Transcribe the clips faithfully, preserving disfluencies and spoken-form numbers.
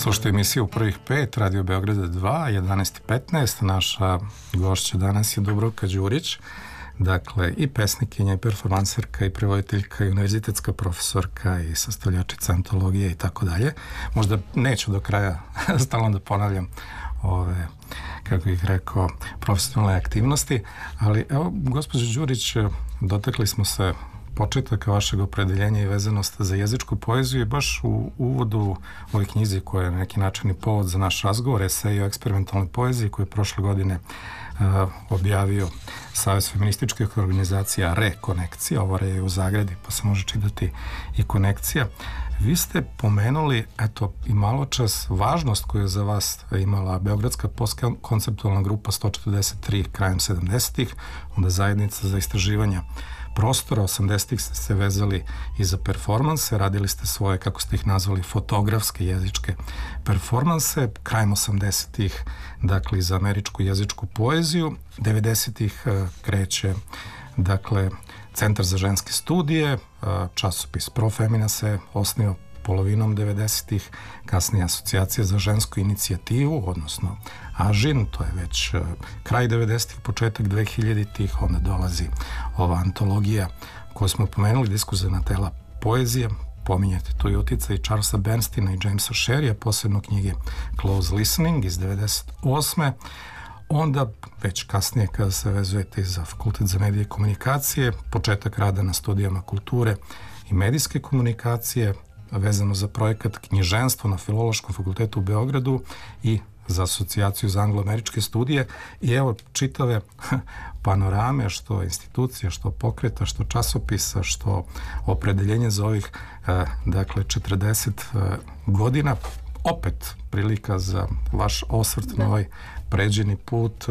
Slušajte emisiju Prvih pet, Radio Beograda dva, jedanaest i petnaest. Naša gošća danas je Dubravka Đurić, dakle i pesnikinja, i performanserka, i prevoditeljka, i univerzitetska profesorka, i sastavljačica antologije i tako dalje. Možda neću do kraja stalno da ponavljam ove, kako bih rekao, profesionalne aktivnosti, ali evo, gospođo Đurić, dotakli smo se početaka vašeg opredeljenja i vezanosti za jezičku poeziju i baš u uvodu ovoj knjizi koja je na neki način i povod za naš razgovor, esej o eksperimentalnoj poeziji koju je prošle godine uh, objavio Savez feminističkih organizacija Rekonekcija, ovo je u zagradi pa se može čitati i konekcija. Vi ste pomenuli, eto, i malo čas važnost koju je za vas imala Beogradska postkonceptualna grupa sto četrdeset tri krajem sedamdesetih, onda zajednica za istraživanja prostora. osamdesetih ste se vezali i za performanse, radili ste svoje, kako ste ih nazvali, fotografske jezičke performanse, krajem osamdesetih, dakle, za američku jezičku poeziju. devedesetih kreće, dakle, Centar za ženske studije, časopis Profemina se osniva polovinom devedesetih, kasnije Asocijacija za žensku inicijativu, odnosno Ažin, to je već kraj devedesetih, početak dvehiljaditih, onda dolazi ova antologija koju smo pomenuli, diskuzivna tela poezije, pominjete tu i uticaj Charlesa Bernstina i Jamesa Sherrya, posebno knjige Close Listening iz devedeset osme. Onda, već kasnije, kada se vezujete za Fakultet za medije i komunikacije, početak rada na studijama kulture i medijske komunikacije, vezano za projekat knjiženstvo na Filološkom fakultetu u Beogradu i za Asocijaciju za anglo-američke studije. I evo čitave panorame, što institucija, što pokreta, što časopisa, što opredeljenje za ovih, dakle, četrdeset godina. Opet prilika za vaš osvrt na ovaj pređeni put.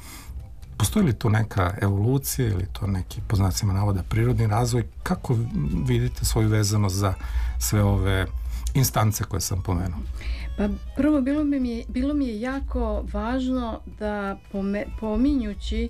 Postoji li tu neka evolucija ili to neki, po znacima navoda, prirodni razvoj? Kako vidite svoju vezanost za sve ove instance koje sam pomenuo? Pa prvo, bilo mi je, bilo mi je jako važno da pome, pominjući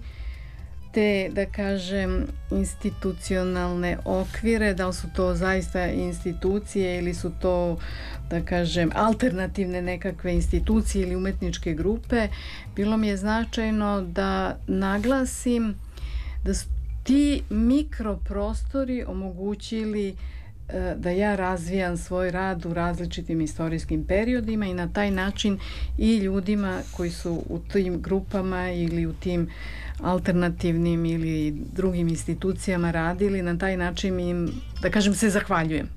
te, da kažem, institucionalne okvire, da li su to zaista institucije ili su to, da kažem, alternativne nekakve institucije ili umetničke grupe, bilo mi je značajno da naglasim da su ti mikroprostori omogućili da ja razvijam svoj rad u različitim istorijskim periodima i na taj način i ljudima koji su u tim grupama ili u tim alternativnim ili drugim institucijama radili, na taj način im, da kažem, se zahvaljujem.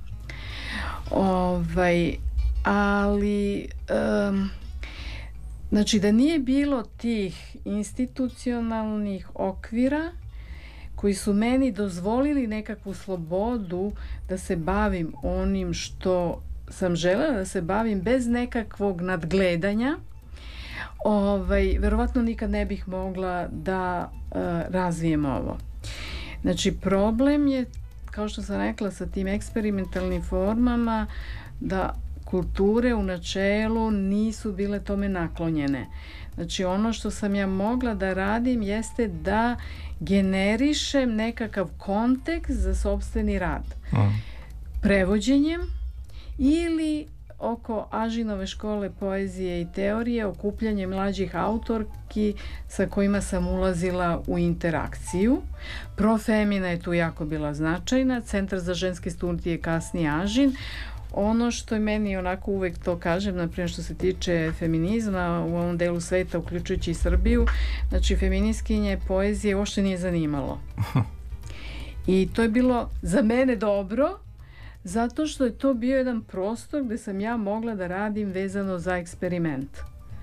Ovaj, ali um, znači da nije bilo tih institucionalnih okvira koji su meni dozvolili nekakvu slobodu da se bavim onim što sam želela da se bavim bez nekakvog nadgledanja, ovaj, verovatno nikad ne bih mogla da uh, razvijem ovo. Znači, problem je, kao što sam rekla, sa tim eksperimentalnim formama, da kulture u načelu nisu bile tome naklonjene. Znači, ono što sam ja mogla da radim jeste da generišem nekakav kontekst za sopstveni rad. Mm. Prevođenjem ili oko Ažinove škole poezije i teorije, okupljanje mlađih autorki sa kojima sam ulazila u interakciju. Profemina je tu jako bila značajna, Centar za ženske studije, kasnije Ažin. Ono što je meni, onako uvek to kažem, naprimjer što se tiče feminizma u ovom delu sveta, uključujući i Srbiju, znači feministkinje poezije uopšte nije zanimalo. I to je bilo za mene dobro, zato što je to bio jedan prostor gde sam ja mogla da radim vezano za eksperiment.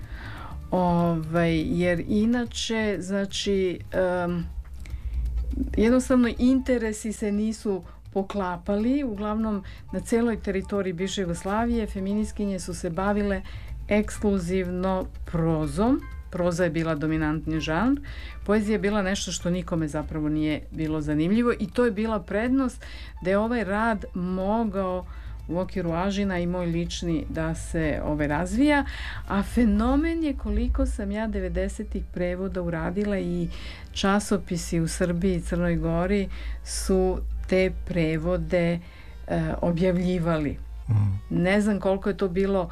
Ovaj, jer inače, znači, um, jednostavno interesi se nisu poklapali. Uglavnom, na celoj teritoriji bivše Jugoslavije feministkinje su se bavile ekskluzivno prozom. Proza je bila dominantni žanr. Poezija je bila nešto što nikome zapravo nije bilo zanimljivo i to je bila prednost da je ovaj rad mogao u okviru Ažina i moj lični da se ovaj razvija, a fenomen je koliko sam ja devedesetih prevoda uradila i časopisi u Srbiji i Crnoj Gori su te prevode e, objavljivali. Mm. Ne znam koliko je to bilo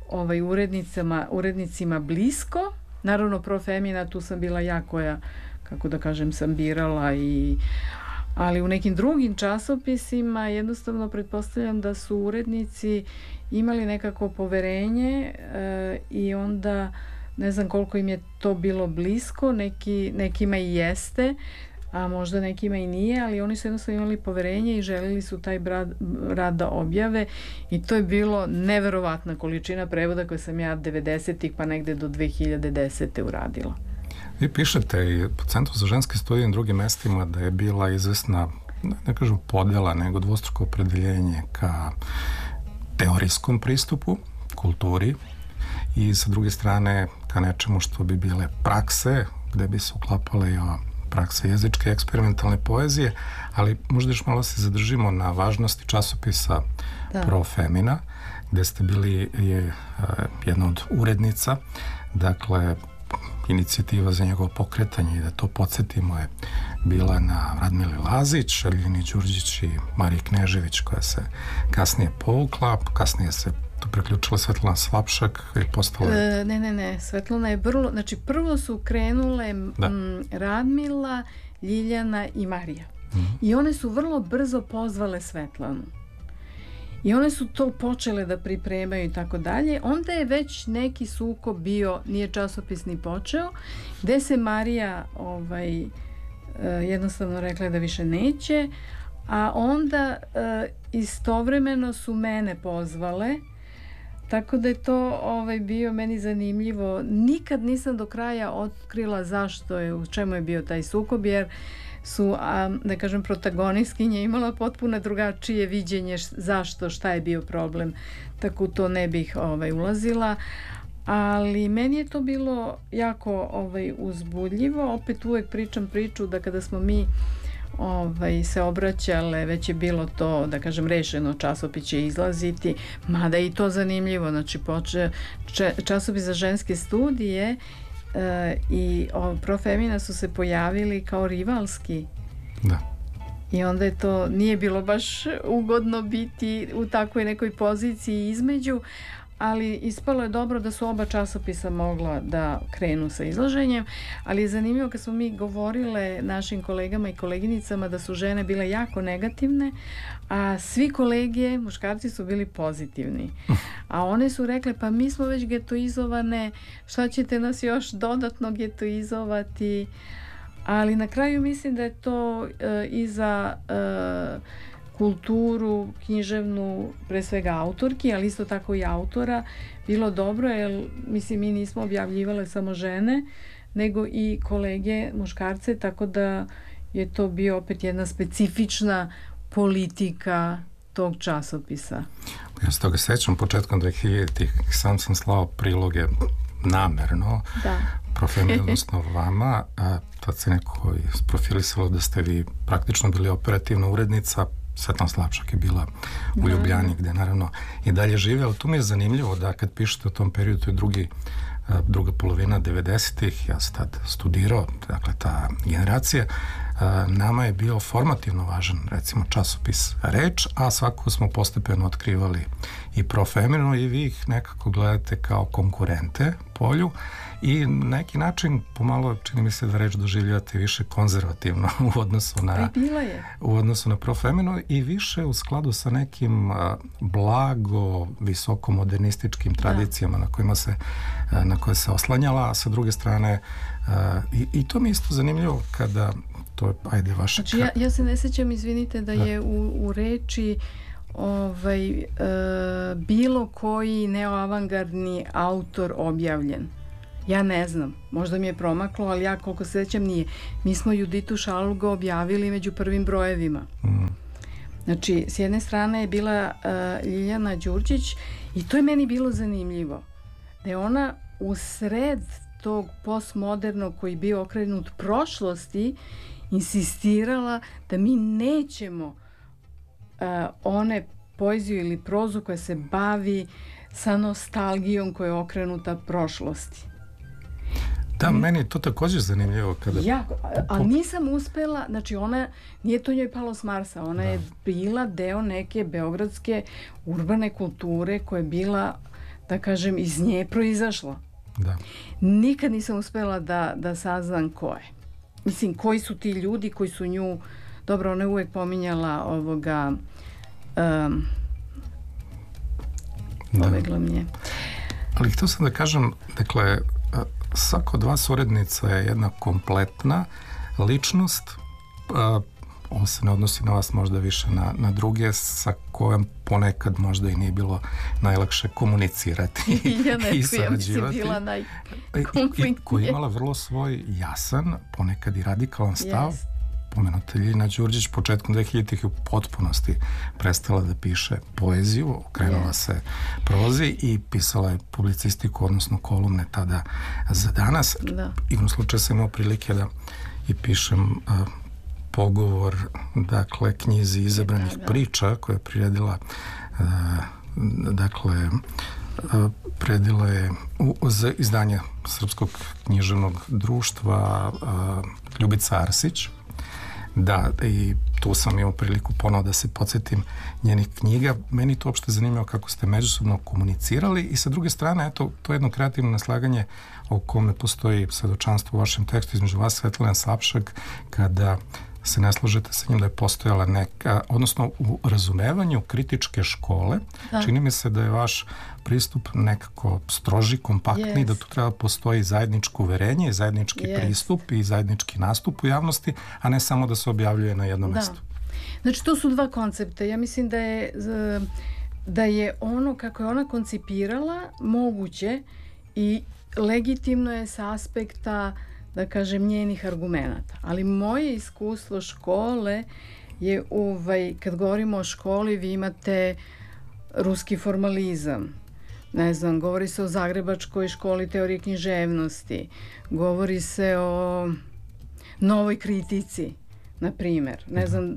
ovaj, urednicama, urednicima blisko. Naravno, Pro Femina, tu sam bila ja koja, kako da kažem, sam birala i ali u nekim drugim časopisima jednostavno pretpostavljam da su urednici imali nekako poverenje e, i onda ne znam koliko im je to bilo blisko, neki, nekima i jeste, a možda nekima i nije, ali oni su jednostavno imali poverenje i želili su taj rad, rad da objave i to je bilo neverovatna količina prevoda koje sam ja devedesetih pa negde do dve hiljade desete uradila. Vi pišete i po Centru za ženske studije i drugim mestima da je bila izvesna, ne kažem podela, nego dvostruko opredeljenje ka teorijskom pristupu, kulturi i sa druge strane ka nečemu što bi bile prakse, gde bi se uklapale i ova praksa jezičke eksperimentalne poezije, ali možda još malo se zadržimo na važnosti časopisa da. Pro Femina, gde ste bili je, uh, jedna od urednica, dakle inicijativa za njegovo pokretanje i da to podsjetimo je bila na Radmili Lazić, Ljiljani Đurđić i Mariji Knežević koja se kasnije povukla, kasnije se tu preključila Svetlana Slapšak i postala... E, ne, ne, ne, Svetlana je vrlo... Znači, prvo su krenule m, Radmila, Ljiljana i Marija. Mm-hmm. I one su vrlo brzo pozvale Svetlanu. I one su to počele da pripremaju i tako dalje. Onda je već neki sukob bio, nije časopis ni počeo, gde se Marija ovaj, jednostavno rekla da više neće, a onda istovremeno su mene pozvale, tako da je to ovaj, bio meni zanimljivo. Nikad nisam do kraja otkrila zašto je, u čemu je bio taj sukob, jer su, a, da kažem, protagonistkinja imala potpuno drugačije viđenje zašto, šta je bio problem, tako to ne bih ovaj, ulazila, ali meni je to bilo jako ovaj, uzbudljivo. Opet uvek pričam priču da kada smo mi ovaj, se obraćale, već je bilo to, da kažem, rešeno, časopis će izlaziti, mada i to zanimljivo, znači poče, če, časopis za ženske studije Uh, i o, Pro Femina su se pojavili kao rivalski. Da. I onda je to, nije bilo baš ugodno biti u takvoj nekoj poziciji između, ali ispalo je dobro da su oba časopisa mogla da krenu sa izlaženjem, ali je zanimljivo kad smo mi govorile našim kolegama i koleginicama da su žene bile jako negativne, a svi kolege, muškarci su bili pozitivni. A one su rekle, pa mi smo već getoizovane, šta ćete nas još dodatno getoizovati? Ali na kraju mislim da je to uh, i za uh, kulturu, književnu, pre svega autorki, ali isto tako i autora, bilo dobro, jer mislim mi nismo objavljivale samo žene, nego i kolege muškarce, tako da je to bio opet jedna specifična politika tog časopisa. Ja se toga sećam, početkom dve hiljaditih sam sam slao priloge namerno, da. Pro Femina, odnosno vama, a tad se neko isprofilisalo da ste vi praktično bili operativna urednica. Svetlana Slapšak je bila u Ljubljani, gde naravno i dalje žive, ali tu mi je zanimljivo da kad pišete o tom periodu, to je drugi, druga polovina devedesetih, ja sam tad studirao, dakle ta generacija, nama je bio formativno važan, recimo, časopis Reč, a svakako smo postepeno otkrivali i Pro Feminu i vi ih nekako gledate kao konkurente polju i na neki način pomalo čini mi se da Reč doživljavate više konzervativno u odnosu na, u odnosu na Pro Feminu i više u skladu sa nekim blago visoko modernističkim tradicijama da. na kojima se na koje se oslanjala, a sa druge strane i, i to mi je isto zanimljivo kada to, ajde, vaše... Znači, ja, ja se ne sećam, izvinite, da, da. je u, u Reči ovaj, e, bilo koji neoavangardni autor objavljen. Ja ne znam, možda mi je promaklo, ali ja koliko se sećam nije. Mi smo Juditu Šalugo objavili među prvim brojevima. Mm. Znači, s jedne strane je bila uh, Ljiljana Đurđić i to je meni bilo zanimljivo. Da je ona u sred tog postmodernog koji je bio okrenut prošlosti insistirala da mi nećemo uh, one poeziju ili prozu koja se bavi sa nostalgijom koja je okrenuta prošlosti. Da, meni je to također zanimljivo kada... Ja, ali nisam uspela, znači ona, nije to njoj palo s Marsa, ona da. je bila deo neke beogradske urbane kulture koja je bila da kažem, iz nje proizašlo. Da. Nikad nisam uspela da, da saznam ko je. Mislim, koji su ti ljudi koji su nju... Dobro, ona je uvek pominjala ovoga... Um, pobegla mi je. Ali htio sam da kažem, dakle, svaka od vas urednica je jedna kompletna ličnost, ovo se ne odnosi na vas, možda više na, na druge, sa kojom ponekad možda i nije bilo najlakše komunicirati ja ne, i sarađivati. Ja bila najkonfliktnije. I koja je imala vrlo svoj jasan, ponekad i radikalan stav. Yes. Pomenuta Ljiljana Đurđić početkom dvehiljaditih je u potpunosti prestala da piše poeziju, okrenula yes. se prozi i pisala je publicistiku, odnosno kolumne tada za Danas. Da. Igrom slučaju sam imao prilike da i pišem uh, pogovor, dakle, knjizi izabranih da, da. priča koja je priredila uh, dakle uh, predila je u, za izdanje Srpskog književnog društva uh, Ljubica Arsić. Da, i tu sam imao priliku ponovo da se podsjetim njenih knjiga. Meni to uopšte zanimljivo kako ste međusobno komunicirali i sa druge strane, eto, to je jedno kreativno naslaganje o kome postoji svedočanstvo u vašem tekstu između vas, Svetlana Sapšak, kada se ne slažete sa njim da je postojala neka, odnosno u razumevanju kritičke škole, da. Čini mi se da je vaš pristup nekako stroži, kompaktniji, yes. da tu treba postoji zajedničko uverenje, zajednički yes. pristup i zajednički nastup u javnosti, a ne samo da se objavljuje na jednom da. mestu. Znači, to su dva koncepta. Ja mislim da je, da je ono kako je ona koncipirala moguće i legitimno je sa aspekta, da kažem, njenih argumenata. Ali moje iskustvo škole je, ovaj, kad govorimo o školi, vi imate ruski formalizam. Ne znam, govori se o Zagrebačkoj školi teorije književnosti. Govori se o novoj kritici, na primjer. Ne znam,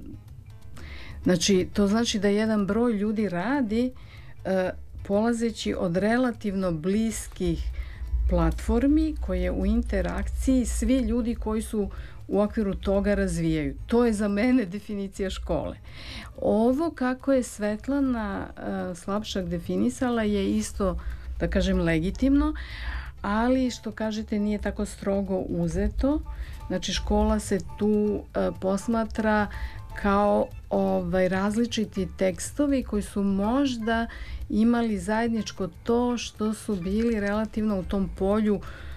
znači, to znači da jedan broj ljudi radi uh, polazeći od relativno bliskih platformi koje u interakciji svi ljudi koji su u okviru toga razvijaju. To je za mene definicija škole. Ovo kako je Svetlana uh, Slapšak definisala je isto, da kažem, legitimno, ali što kažete nije tako strogo uzeto. Znači, škola se tu uh, posmatra kao ovaj, različiti tekstovi koji su možda imali zajedničko to što su bili relativno u tom polju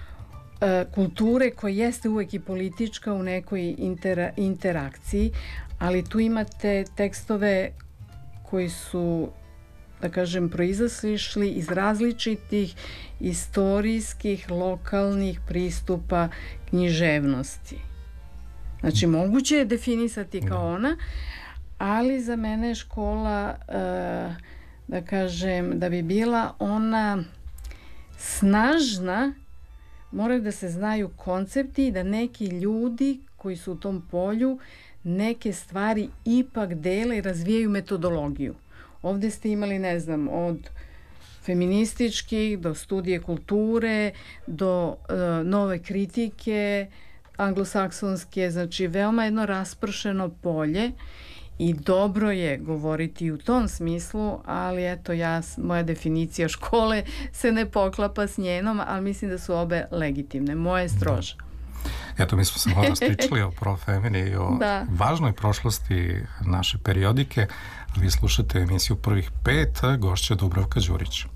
e, kulture koja jeste uvek i politička u nekoj intera, interakciji, ali tu imate tekstove koji su, da kažem, proizašli iz različitih istorijskih, lokalnih pristupa književnosti. Znači, moguće je definisati kao ona, ali za mene je škola, uh, da kažem, da bi bila ona snažna, moraju da se znaju koncepti i da neki ljudi koji su u tom polju neke stvari ipak dele i razvijaju metodologiju. Ovdje ste imali, ne znam, od feminističkih do studije kulture, do uh, nove kritike, anglosaksonske, znači veoma jedno raspršeno polje i dobro je govoriti u tom smislu, ali eto, ja, moja definicija škole se ne poklapa s njenom, ali mislim da su obe legitimne. Moje je stroža. Eto, mi smo se malo pričali o Profemini i o da. važnoj prošlosti naše periodike. Vi slušate emisiju Prvih pet, gošća Dubravka Đurić.